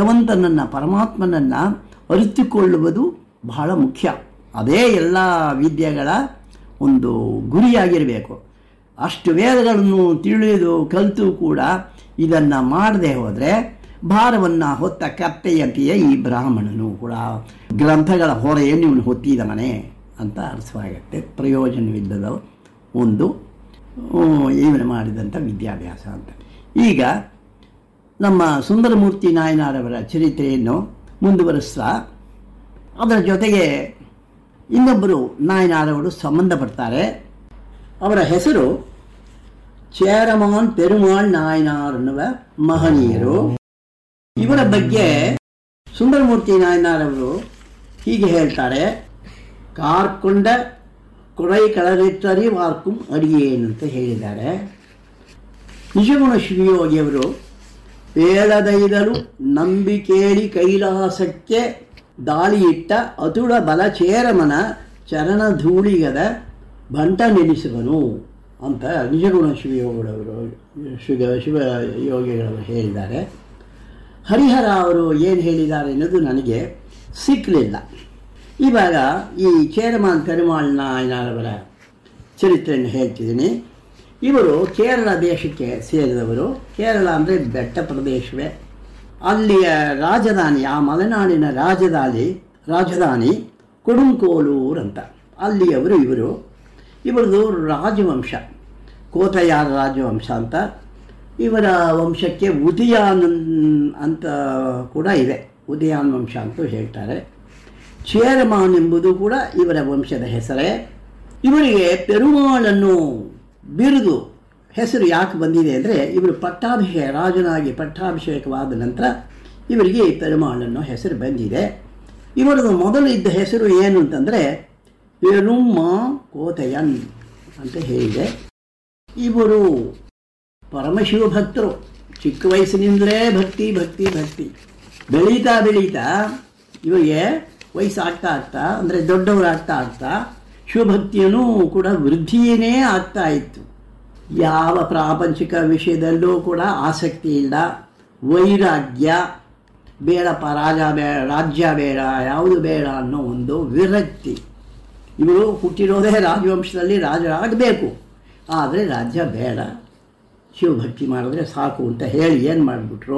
ಭಗವಂತನನ್ನು ಪರಮಾತ್ಮನನ್ನು ಅರಿತುಕೊಳ್ಳುವುದು ಬಹಳ ಮುಖ್ಯ. ಅದೇ ಎಲ್ಲ ವಿದ್ಯೆಗಳ ಒಂದು ಗುರಿಯಾಗಿರಬೇಕು. ಅಷ್ಟು ವೇದಗಳನ್ನು ತಿಳಿದು ಕಲಿತು ಕೂಡ ಇದನ್ನು ಮಾಡದೆ ಹೋದರೆ ಭಾರವನ್ನು ಹೊತ್ತ ಕತ್ತೆಯಂತೆಯೇ ಈ ಬ್ರಾಹ್ಮಣನು ಕೂಡ ಗ್ರಂಥಗಳ ಹೊರೆಯನ್ನು ಇವನು ಹೊತ್ತಿದವನೇ ಅಂತ ಅರ್ಥವಾಗುತ್ತೆ. ಪ್ರಯೋಜನವಿದ್ದದ ಒಂದು ಇವನು ಮಾಡಿದಂಥ ವಿದ್ಯಾಭ್ಯಾಸ ಅಂತ. ಈಗ ನಮ್ಮ ಸುಂದರಮೂರ್ತಿ ನಾಯನಾರವರ ಚರಿತ್ರೆಯನ್ನು ಮುಂದುವರಿಸ್ತಾ ಅದರ ಜೊತೆಗೆ ಇನ್ನೊಬ್ಬರು ನಾಯನಾರವರು ಸಂಬಂಧಪಡ್ತಾರೆ. ಅವರ ಹೆಸರು ಚೇರಮಾನ್ ಪೆರುಮಾಳ್ ನಾಯನಾರ್ ಎನ್ನುವ ಮಹನೀಯರು. ಇವರ ಬಗ್ಗೆ ಸುಂದರಮೂರ್ತಿ ನಾಯನಾರವರು ಹೀಗೆ ಹೇಳ್ತಾರೆ: ಕಾರ್ಕೊಂಡ ಕೊಡೈ ಕಳರಿಟ್ಟರಿ ವಾರ್ಕುಂ ಅಡಿಯೇನು ಅಂತ ಹೇಳಿದ್ದಾರೆ. ನಿಜಗುಣ ಶಿವಯೋಗಿಯವರು ಪೇಳದೈದರು ನಂಬಿಕೇಳಿ ಕೈಲಾಸಕ್ಕೆ ದಾಳಿಯಿಟ್ಟ ಅತುಳ ಬಲ ಚೇರಮನ ಚರಣ ಧೂಳಿಗದ ಬಂಟ ನೆನೆಸುವನು ಅಂತ ನಿಜಗುಣ ಶಿವಯೋಗಿಗಳವರು ಶಿವಯೋಗಿಗಳವರು ಹೇಳಿದ್ದಾರೆ. ಹರಿಹರ ಅವರು ಏನು ಹೇಳಿದ್ದಾರೆ ಅನ್ನೋದು ನನಗೆ ಸಿಕ್ಕಲಿಲ್ಲ. ಇವಾಗ ಈ ಚೇರಮಾನ್ ಪೆರುಮಾಳ್ ನಾಯನಾರವರ ಚರಿತ್ರೆಯನ್ನು ಹೇಳ್ತಿದ್ದೀನಿ. ಇವರು ಕೇರಳ ದೇಶಕ್ಕೆ ಸೇರಿದವರು. ಕೇರಳ ಅಂದರೆ ಬೆಟ್ಟ ಪ್ರದೇಶವೇ. ಅಲ್ಲಿಯ ರಾಜಧಾನಿ, ಆ ಮಲೆನಾಡಿನ ರಾಜಧಾನಿ ಕೊಡುಂಕೋಲೂರು ಅಂತ. ಅಲ್ಲಿಯವರು ಇವರದು ರಾಜವಂಶ, ಕೋತಯಾರ ರಾಜವಂಶ ಅಂತ. ಇವರ ವಂಶಕ್ಕೆ ಉದಯಾನ್ ಅಂತ ಕೂಡ ಇದೆ, ಉದಯಾನ್ ವಂಶ ಅಂತೂ ಹೇಳ್ತಾರೆ. ಚೇರಮಾನ್ ಎಂಬುದು ಕೂಡ ಇವರ ವಂಶದ ಹೆಸರೇ. ಇವರಿಗೆ ಪೆರುಮಾಳನ್ನು ಬಿರುದು ಹೆಸರು ಯಾಕೆ ಬಂದಿದೆ ಅಂದರೆ, ಇವರು ರಾಜನಾಗಿ ಪಟ್ಟಾಭಿಷೇಕವಾದ ನಂತರ ಇವರಿಗೆ ಪೆರುಮಾಳ್ ಹೆಸರು ಬಂದಿದೆ. ಇವರದು ಮೊದಲು ಇದ್ದ ಹೆಸರು ಏನು ಅಂತಂದರೆ ಪೆರುಮಾ ಕೋತಯನ್ ಅಂತ ಹೇಳಿದೆ. ಇವರು ಪರಮಶಿವ ಭಕ್ತರು. ಚಿಕ್ಕ ವಯಸ್ಸಿನಿಂದಲೇ ಭಕ್ತಿ ಭಕ್ತಿ ಭಕ್ತಿ ಬೆಳೀತಾ ಇವರಿಗೆ ವಯಸ್ಸಾಗ್ತಾ ಅಂದರೆ ದೊಡ್ಡವರಾಗ್ತಾ ಶಿವಭಕ್ತಿಯೂ ಕೂಡ ವೃದ್ಧಿಯೇ ಆಗ್ತಾ ಇತ್ತು. ಯಾವ ಪ್ರಾಪಂಚಿಕ ವಿಷಯದಲ್ಲೂ ಕೂಡ ಆಸಕ್ತಿ ಇಲ್ಲ, ವೈರಾಗ್ಯ, ಬೇಡಪ್ಪ ರಾಜ್ಯ ಬೇಡ, ಯಾವುದು ಬೇಡ ಅನ್ನೋ ಒಂದು ವಿರಕ್ತಿ. ಇವರು ಹುಟ್ಟಿರೋದೇ ರಾಜವಂಶದಲ್ಲಿ ರಾಜರಾಗಬೇಕು, ಆದರೆ ರಾಜ್ಯ ಬೇಡ, ಶಿವಭಕ್ತಿ ಮಾಡಿದ್ರೆ ಸಾಕು ಅಂತ ಹೇಳಿ ಏನು ಮಾಡಿಬಿಟ್ರು,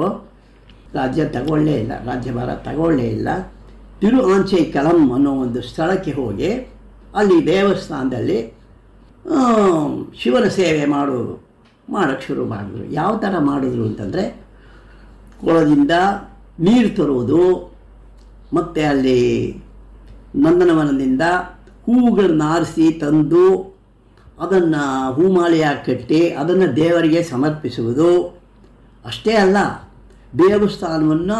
ರಾಜ್ಯಭಾರ ತಗೊಳ್ಳೇ ಇಲ್ಲ. ತಿರು ಆಂಚೈಕಳಂ ಅನ್ನೋ ಒಂದು ಸ್ಥಳಕ್ಕೆ ಹೋಗಿ ಅಲ್ಲಿ ದೇವಸ್ಥಾನದಲ್ಲಿ ಶಿವನ ಸೇವೆ ಮಾಡೋಕ್ಕೆ ಶುರು ಮಾಡಿದ್ರು. ಯಾವ ಥರ ಮಾಡಿದ್ರು ಅಂತಂದರೆ, ಕೊಳದಿಂದ ನೀರು ತರುವುದು, ಮತ್ತು ಅಲ್ಲಿ ನಂದನವನದಿಂದ ಹೂವುಗಳನ್ನ ಆರಿಸಿ ತಂದು ಅದನ್ನು ಹೂಮಾಲೆಯಾಗಿ ಕಟ್ಟಿ ಅದನ್ನು ದೇವರಿಗೆ ಸಮರ್ಪಿಸುವುದು. ಅಷ್ಟೇ ಅಲ್ಲ, ದೇವಸ್ಥಾನವನ್ನು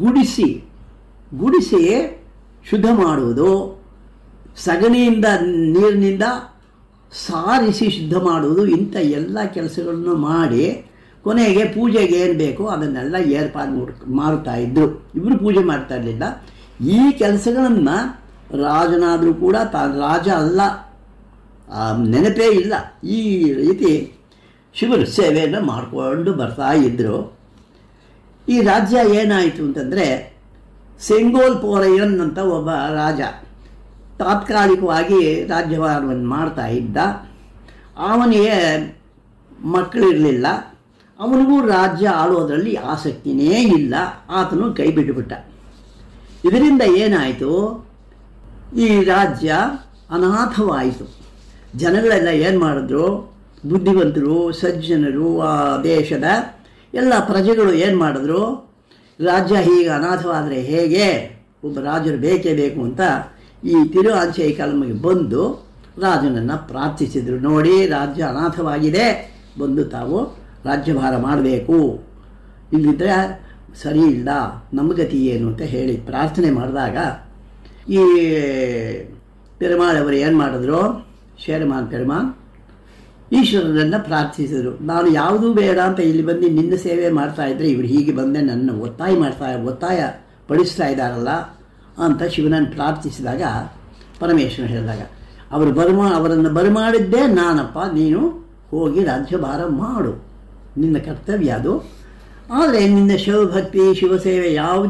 ಗುಡಿಸಿ ಶುದ್ಧ ಮಾಡುವುದು, ಸಗಣಿಯಿಂದ ನೀರಿನಿಂದ ಸಾರಿಸಿ ಶುದ್ಧ ಮಾಡುವುದು. ಇಂಥ ಎಲ್ಲ ಕೆಲಸಗಳನ್ನು ಮಾಡಿ ಕೊನೆಗೆ ಪೂಜೆಗೆ ಏನು ಬೇಕೋ ಅದನ್ನೆಲ್ಲ ಏರ್ಪಾಡು ಮಾಡ್ತಾ ಇದ್ದರು. ಇವರು ಪೂಜೆ ಮಾಡ್ತಾ ಇರಲಿಲ್ಲ. ಈ ಕೆಲಸಗಳನ್ನು ರಾಜನಾದರೂ ಕೂಡ ರಾಜ ಅಲ್ಲ, ನೆನಪೇ ಇಲ್ಲ, ಈ ರೀತಿ ಶಿವರ ಸೇವೆಯನ್ನು ಮಾಡಿಕೊಂಡು ಬರ್ತಾ ಇದ್ದರು. ಈ ರಾಜ್ಯ ಏನಾಯಿತು ಅಂತಂದರೆ, ಸೆಂಗೋಲ್ ಪೋರಯ್ಯನ್ ಅಂತ ಒಬ್ಬ ರಾಜ ತಾತ್ಕಾಲಿಕವಾಗಿ ರಾಜ್ಯಭಾರವನ್ನು ಮಾಡ್ತಾ ಇದ್ದ. ಅವನಿಗೆ ಮಕ್ಕಳಿರಲಿಲ್ಲ, ಅವನಿಗೂ ರಾಜ್ಯ ಆಳೋದ್ರಲ್ಲಿ ಆಸಕ್ತಿನೇ ಇಲ್ಲ, ಆತನು ಕೈ ಬಿಟ್ಟುಬಿಟ್ಟ. ಇದರಿಂದ ಏನಾಯಿತು, ಈ ರಾಜ್ಯ ಅನಾಥವಾಯಿತು. ಜನಗಳೆಲ್ಲ ಏನು ಮಾಡಿದ್ರು, ಬುದ್ಧಿವಂತರು, ಸಜ್ಜನರು, ಆ ದೇಶದ ಎಲ್ಲ ಪ್ರಜೆಗಳು ಏನು ಮಾಡಿದ್ರು, ರಾಜ್ಯ ಹೀಗೆ ಅನಾಥವಾದರೆ ಹೇಗೆ, ಒಬ್ಬ ರಾಜರು ಬೇಕೇ ಬೇಕು ಅಂತ ಈ ತಿರು ಆಂಚೈಕಳಂಗೆ ಬಂದು ರಾಜನನ್ನು ಪ್ರಾರ್ಥಿಸಿದರು. ನೋಡಿ, ರಾಜ್ಯ ಅನಾಥವಾಗಿದೆ, ಬಂದು ತಾವು ರಾಜ್ಯಭಾರ ಮಾಡಬೇಕು, ಇಲ್ಲಿದ್ದರೆ ಸರಿ ಇಲ್ಲ, ನಮ್ಮ ಗತಿ ಏನು ಅಂತ ಹೇಳಿ ಪ್ರಾರ್ಥನೆ ಮಾಡಿದಾಗ ಈ ಪೆರುಮಾಳ್ ಅವರು ಏನು ಮಾಡಿದ್ರು, ಚೇರಮಾನ್ ಪೆರುಮಾಳ್ ಈಶ್ವರನನ್ನು ಪ್ರಾರ್ಥಿಸಿದರು. ನಾನು ಯಾವುದೂ ಬೇಡ ಅಂತ ಇಲ್ಲಿ ಬಂದು ನಿನ್ನ ಸೇವೆ ಮಾಡ್ತಾಯಿದ್ರೆ ಇವರು ಹೀಗೆ ಬಂದೆ ನನ್ನ ಒತ್ತಾಯ ಪಡಿಸ್ತಾ ಇದ್ದಾರಲ್ಲ ಅಂತ ಶಿವನನ್ನು ಪ್ರಾರ್ಥಿಸಿದಾಗ ಪರಮೇಶ್ವರ ಹೇಳಿದಾಗ ಅವರನ್ನು ಬರಮಾಡಿದ್ದೇ ನಾನಪ್ಪ, ನೀನು ಹೋಗಿ ರಾಜ್ಯಭಾರ ಮಾಡು, ನಿನ್ನ ಕರ್ತವ್ಯ ಅದು. ಆದರೆ ನಿನ್ನ ಶಿವಭಕ್ತಿ ಶಿವಸೇವೆ ಯಾವುದೇ